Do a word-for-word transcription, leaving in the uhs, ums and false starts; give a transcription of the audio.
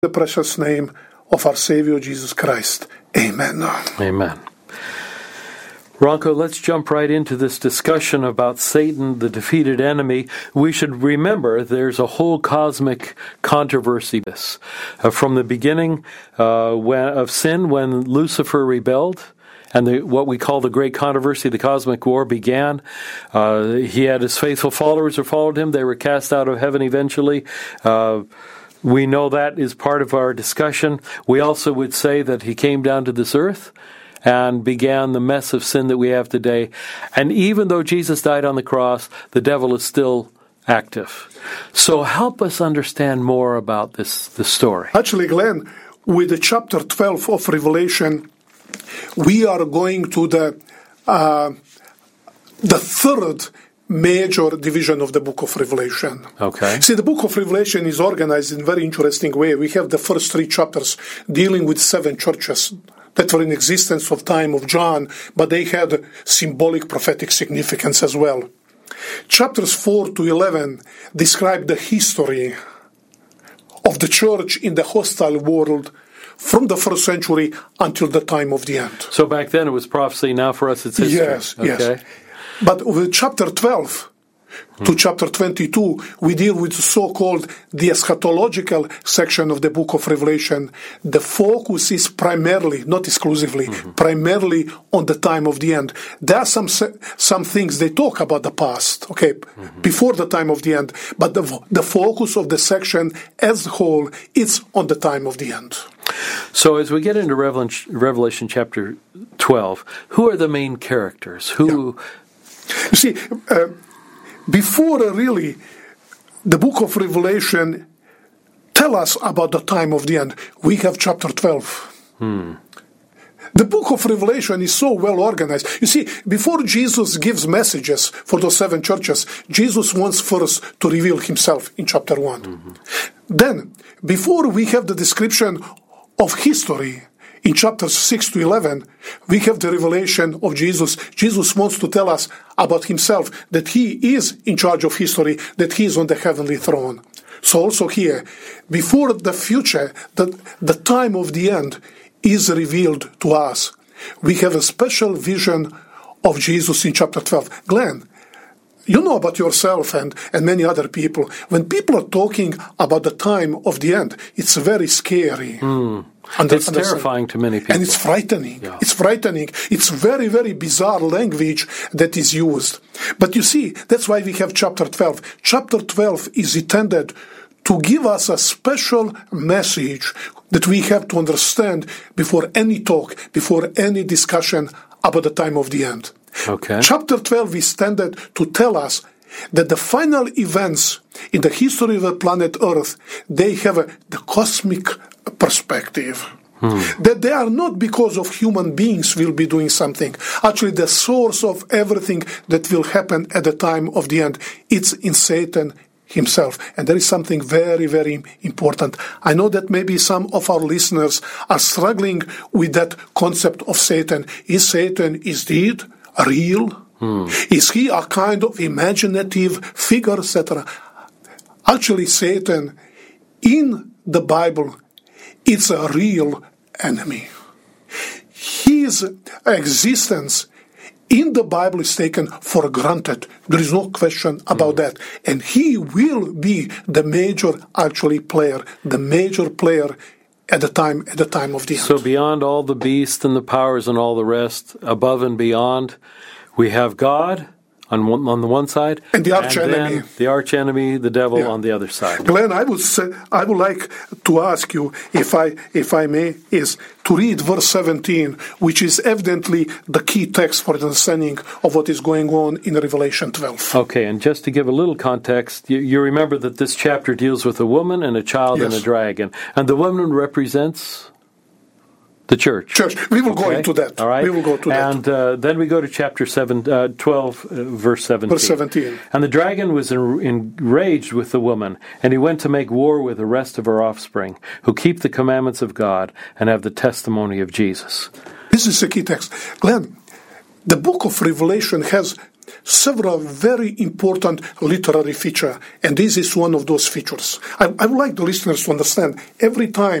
the precious name of our Savior Jesus Christ. Amen. Amen. Ranko, let's jump right into this discussion about Satan, the defeated enemy. We should remember there's a whole cosmic controversy this uh, from the beginning uh, when, of sin when Lucifer rebelled. And the, what we call the Great Controversy, the Cosmic War, began. Uh, he had his faithful followers who followed him. They were cast out of heaven eventually. Uh, we know that is part of our discussion. We also would say that he came down to this earth and began the mess of sin that we have today. And even though Jesus died on the cross, the devil is still active. So help us understand more about this, this story. Actually, Glenn, with the chapter twelve of Revelation, we are going to the uh, the third major division of the book of Revelation. Okay. See, the book of Revelation is organized in a very interesting way. We have the first three chapters dealing with seven churches that were in existence of time of John, but they had symbolic prophetic significance as well. Chapters four to eleven describe the history of the church in the hostile world from the first century until the time of the end. So back then it was prophecy, now for us it's history. Yes, okay. yes. But with chapter twelve hmm. to chapter twenty-two, we deal with the so-called the eschatological section of the book of Revelation. The focus is primarily, not exclusively, mm-hmm. primarily on the time of the end. There are some some things they talk about the past, okay, mm-hmm. before the time of the end, but the, the focus of the section as a whole is on the time of the end. So as we get into Revelation, Revelation chapter twelve, who are the main characters? Who? Yeah. You see, uh, before uh, really the book of Revelation tell us about the time of the end, we have chapter twelve. Hmm. The book of Revelation is so well organized. You see, before Jesus gives messages for those seven churches, Jesus wants first to reveal himself in chapter one. Mm-hmm. Then, before we have the description of history, in chapters six to eleven, we have the revelation of Jesus. Jesus wants to tell us about himself, that he is in charge of history, that he is on the heavenly throne. So also here, before the future, the, the time of the end is revealed to us, we have a special vision of Jesus in chapter twelve. Glenn, you know about yourself and, and many other people. When people are talking about the time of the end, it's very scary. Mm. Under, it's terrifying to many people. And it's frightening. Yeah. It's frightening. It's very, very bizarre language that is used. But you see, that's why we have chapter twelve. Chapter twelve is intended to give us a special message that we have to understand before any talk, before any discussion about the time of the end. Okay. Chapter twelve is intended to tell us that the final events in the history of the planet Earth, they have a, the cosmic perspective. Hmm. That they are not because of human beings will be doing something. Actually, the source of everything that will happen at the time of the end, it's in Satan himself. And there is something very, very important. I know that maybe some of our listeners are struggling with that concept of Satan. Is Satan indeed real? Hmm. Is he a kind of imaginative figure, et cetera? Actually, Satan, in the Bible, it's a real enemy. His existence in the Bible is taken for granted. There is no question about mm. that. And he will be the major, actually, player, the major player at the time at the time of the end. So beyond all the beasts and the powers and all the rest, above and beyond, we have God on one, on the one side, and the arch and enemy, then the arch enemy, the devil, yeah. on the other side. Glenn, I would say, I would like to ask you, if I if I may, is to read verse seventeen, which is evidently the key text for the understanding of what is going on in Revelation twelve. Okay, and just to give a little context, you, you remember that this chapter deals with a woman and a child yes. and a dragon, and the woman represents the church. Church. We will okay. go into that. All right. We will go to that. And uh, then we go to chapter seven, uh, twelve, uh, verse seventeen. Verse seventeen. And the dragon was en- enraged with the woman, and he went to make war with the rest of her offspring, who keep the commandments of God and have the testimony of Jesus. This is a key text. Glenn, the book of Revelation has several very important literary features, and this is one of those features. I, I would like the listeners to understand, every time